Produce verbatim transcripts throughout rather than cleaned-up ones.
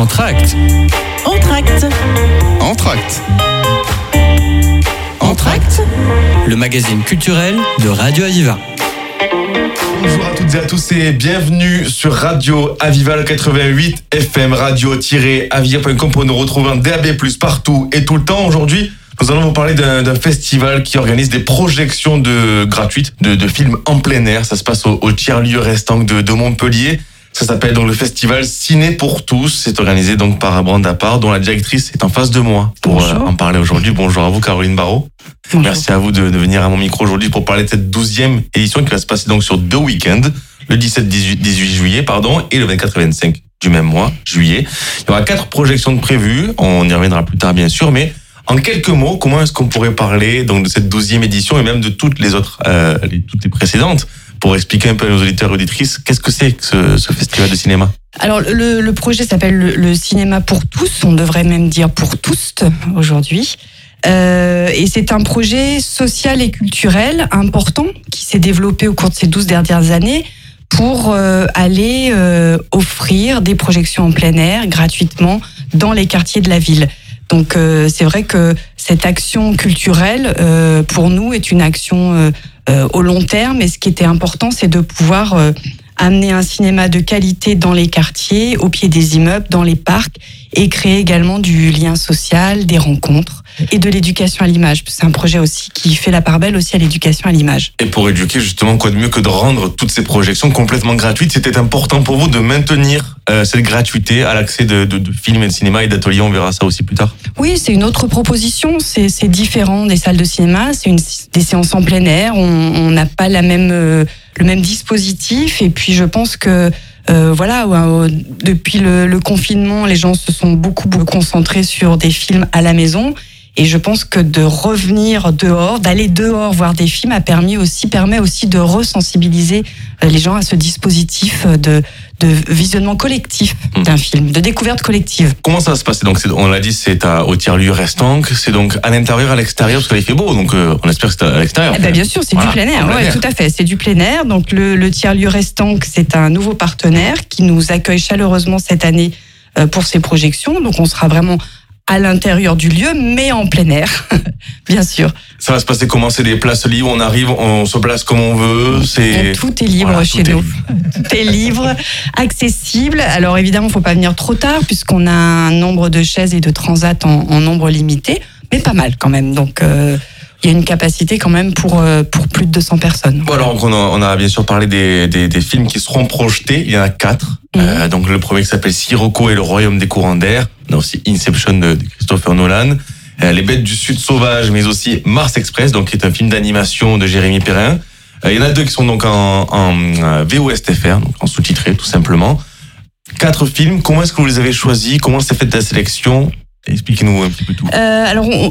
Entracte. Entracte. Entracte. Entracte. Le magazine culturel de Radio Aviva. Bonjour à toutes et à tous et bienvenue sur Radio Aviva, le quatre-vingt-huit F M, radio-aviva point com pour nous retrouver en D A B plus, partout et tout le temps. Aujourd'hui, nous allons vous parler d'un, d'un festival qui organise des projections de, gratuites de, de films en plein air. Ça se passe au, au tiers-lieu Restanque de, de Montpellier. Ça s'appelle donc le festival Ciné pour tous. C'est organisé donc par Branda Parr, dont la directrice est en face de moi pour euh, en parler aujourd'hui. Bonjour à vous, Caroline Barraud. Bonjour. Merci à vous de, de venir à mon micro aujourd'hui pour parler de cette douzième édition qui va se passer donc sur deux week-ends, le dix-sept dix-huit juillet, pardon, et le vingt-quatre et vingt-cinq du même mois, juillet. Il y aura quatre projections de prévues. On y reviendra plus tard, bien sûr, mais en quelques mots, comment est-ce qu'on pourrait parler donc de cette douzième édition et même de toutes les autres, euh, les, toutes les précédentes, pour expliquer un peu à nos auditeurs et auditrices qu'est-ce que c'est que ce, ce festival de cinéma? Alors le, le projet s'appelle le, le cinéma pour tous, on devrait même dire pour tous aujourd'hui. Euh, et c'est un projet social et culturel important qui s'est développé au cours de ces douze dernières années pour euh, aller euh, offrir des projections en plein air gratuitement dans les quartiers de la ville. Donc euh, c'est vrai que cette action culturelle euh, pour nous est une action euh, euh, au long terme, et ce qui était important, c'est de pouvoir euh, amener un cinéma de qualité dans les quartiers, au pied des immeubles, dans les parcs, et créer également du lien social, des rencontres et de l'éducation à l'image. C'est un projet aussi qui fait la part belle aussi à l'éducation à l'image. Et pour éduquer, justement, quoi de mieux que de rendre toutes ces projections complètement gratuites? C'était important pour vous de maintenir euh, cette gratuité à l'accès de, de, de films et de cinéma et d'ateliers. On verra ça aussi plus tard. Oui, c'est une autre proposition. C'est, c'est différent des salles de cinéma. C'est une, des séances en plein air. On n'a pas la même, euh, le même dispositif. Et puis, je pense que Euh, voilà, euh, depuis le, le confinement, les gens se sont beaucoup, beaucoup concentrés sur des films à la maison. Et je pense que de revenir dehors, d'aller dehors voir des films, a permis aussi, permet aussi de resensibiliser les gens à ce dispositif de, de visionnement collectif d'un film, de découverte collective. Comment ça va se passer? Donc, c'est, on l'a dit, c'est à, au tiers-lieu Restanque. C'est donc à l'intérieur, à l'extérieur, parce qu'il fait beau. Donc, euh, on espère que c'est à l'extérieur. Eh ben, bien sûr, c'est voilà, du plein air. Ouais, tout à fait. C'est du plein air. Donc, le, le tiers-lieu Restanque, c'est un nouveau partenaire qui nous accueille chaleureusement cette année euh, pour ses projections. Donc, on sera vraiment à l'intérieur du lieu, mais en plein air, bien sûr. Ça va se passer comment? C'est des places libres, on arrive, on se place comme on veut. C'est... Tout est libre voilà, chez nous. Libre. Tout est libre, accessible. Alors évidemment, il ne faut pas venir trop tard, puisqu'on a un nombre de chaises et de transats en, en nombre limité, mais pas mal quand même. Donc, euh, il y a une capacité quand même pour, pour plus de deux cents personnes. Bon, alors, on a, on a bien sûr parlé des, des, des films qui seront projetés. Il y en a quatre. Mmh. Euh, donc, le premier qui s'appelle Sirocco et le Royaume des courants d'air. On a aussi Inception de, de Christopher Nolan. Euh, Les Bêtes du Sud sauvages, mais aussi Mars Express, donc, qui est un film d'animation de Jérémy Perrin. Euh, il y en a deux qui sont donc en, en V O S T F R, donc en sous-titré, tout simplement. Quatre films. Comment est-ce que vous les avez choisis? Comment s'est faite la sélection? Expliquez-nous un petit peu tout. Euh, alors, on,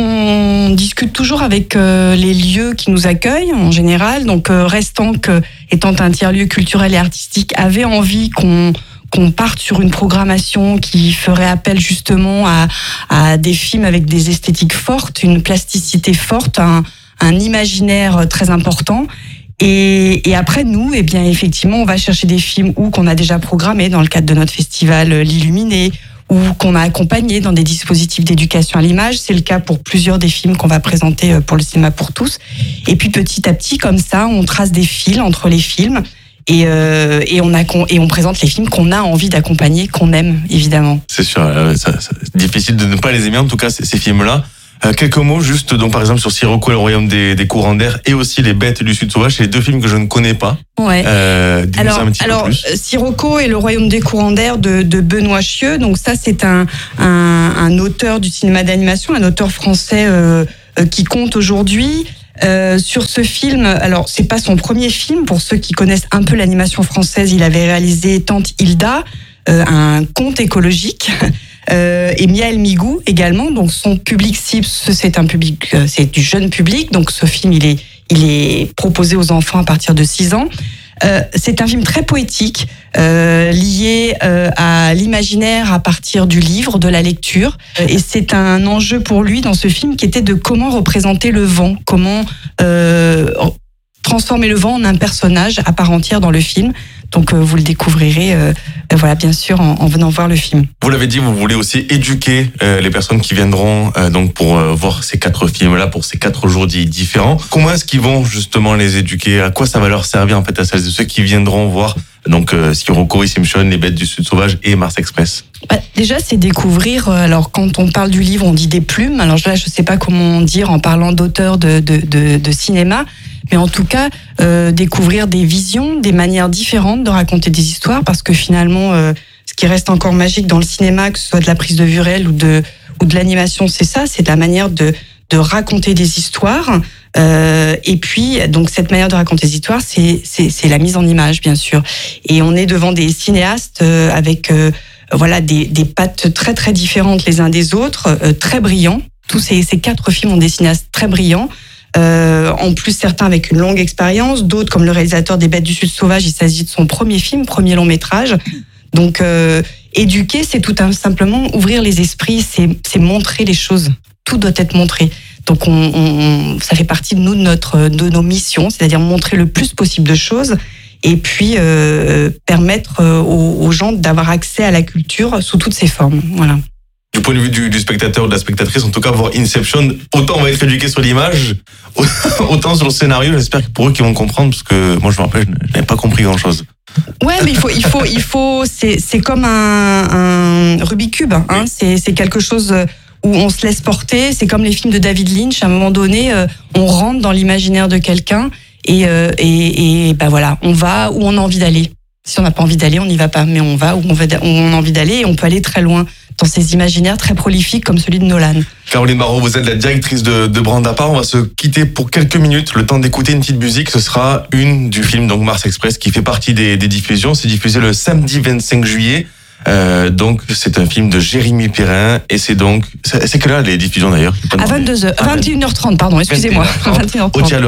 on discute toujours avec euh, les lieux qui nous accueillent en général. Donc, euh, Restanque, étant un tiers-lieu culturel et artistique, avait envie qu'on qu'on parte sur une programmation qui ferait appel justement à, à des films avec des esthétiques fortes, une plasticité forte, un, un imaginaire très important. Et, et après, nous, eh bien, effectivement, on va chercher des films ou qu'on a déjà programmés dans le cadre de notre festival L'Illuminé, ou qu'on a accompagné dans des dispositifs d'éducation à l'image. C'est le cas pour plusieurs des films qu'on va présenter pour le cinéma pour tous. Et puis petit à petit, comme ça, on trace des fils entre les films et, euh, et, on, a, et on présente les films qu'on a envie d'accompagner, qu'on aime, évidemment. C'est sûr, euh, ça, ça, c'est difficile de ne pas les aimer, en tout cas, ces, ces films-là. Euh, quelques mots juste, donc par exemple sur Sirocco et le Royaume des, des courants d'air, et aussi Les Bêtes du Sud sauvage, c'est les deux films que je ne connais pas. Ouais. Euh, alors, un petit alors peu plus. Sirocco et le Royaume des courants d'air de, de Benoît Chieux. Donc ça, c'est un, un, un auteur du cinéma d'animation, un auteur français euh, euh, qui compte aujourd'hui. Euh, sur ce film, alors c'est pas son premier film. Pour ceux qui connaissent un peu l'animation française, il avait réalisé Tante Hilda, euh, un conte écologique. Euh, et Mia El Migou également. Donc son public cible, c'est un public, c'est du jeune public. Donc ce film, il est, il est proposé aux enfants à partir de six ans. Euh, c'est un film très poétique, euh, lié euh, à l'imaginaire à partir du livre, de la lecture. Et c'est un enjeu pour lui dans ce film qui était de comment représenter le vent, comment euh, transformer le vent en un personnage à part entière dans le film. Donc euh, vous le découvrirez euh, voilà, bien sûr, en, en venant voir le film. Vous l'avez dit, vous voulez aussi éduquer euh, les personnes qui viendront euh, donc pour euh, voir ces quatre films-là, pour ces quatre jours différents. Comment est-ce qu'ils vont justement les éduquer? À quoi ça va leur servir en fait à celles et ceux qui viendront voir donc euh, Sirocco et Simpson, Les Bêtes du Sud Sauvage et Mars Express? Bah, déjà, c'est découvrir. Alors, quand on parle du livre, on dit des plumes. Alors là, je sais pas comment dire en parlant d'auteurs de, de, de, de cinéma. Mais en tout cas, euh, découvrir des visions, des manières différentes de raconter des histoires, parce que finalement, euh, ce qui reste encore magique dans le cinéma, que ce soit de la prise de vue réelle ou de ou de l'animation, c'est ça, c'est de la manière de de raconter des histoires. Euh, et puis, donc cette manière de raconter des histoires, c'est c'est c'est la mise en image, bien sûr. Et on est devant des cinéastes euh, avec euh, voilà des des pattes très très différentes les uns des autres, euh, très brillants. Tous ces ces quatre films ont des cinéastes très brillants. Euh, en plus, certains avec une longue expérience, d'autres comme le réalisateur des Bêtes du Sud Sauvage, il s'agit de son premier film, premier long métrage. Donc, euh, éduquer, c'est tout un, simplement ouvrir les esprits, c'est, c'est montrer les choses. Tout doit être montré. Donc, on, on, ça fait partie de nous, de notre, de nos missions, c'est-à-dire montrer le plus possible de choses, et puis euh, permettre aux, aux gens d'avoir accès à la culture sous toutes ses formes. Voilà. Du point de vue du, du spectateur ou de la spectatrice, en tout cas, voir Inception, autant on va être éduqué sur l'image, autant sur le scénario. J'espère que pour eux qui vont comprendre, parce que moi, je me rappelle, je n'avais pas compris grand-chose. Ouais, mais il faut, il faut, il faut. C'est, c'est comme un, un Rubik's Cube. Hein. C'est, c'est quelque chose où on se laisse porter. C'est comme les films de David Lynch. À un moment donné, euh, on rentre dans l'imaginaire de quelqu'un et, euh, et, et ben voilà, on va où on a envie d'aller. Si on n'a pas envie d'aller, on n'y va pas. Mais on va où on, veut, où on a envie d'aller et on peut aller très loin dans ces imaginaires très prolifiques comme celui de Nolan. Caroline Marot, vous êtes la directrice de, de Brandapart. On va se quitter pour quelques minutes, le temps d'écouter une petite musique. Ce sera une du film donc Mars Express qui fait partie des, des diffusions. C'est diffusé le samedi vingt-cinq juillet. Euh, donc c'est un film de Jérémy Perrin et c'est donc c'est, c'est que là les diffusions d'ailleurs. À vingt-deux heures, vingt et une heures trente, pardon, excusez-moi. vingt et une heures trente.